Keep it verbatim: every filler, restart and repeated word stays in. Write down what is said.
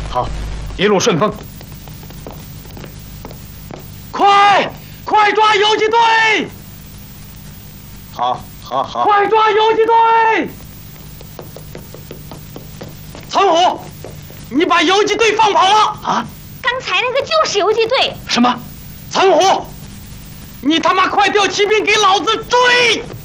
好，一路顺风。 快，快抓游击队！ 好，好，好。 快抓游击队！陈虎，你把游击队放跑了啊！ 刚才那个就是游击队。 什么？陈虎，你他妈快调骑兵给老子追！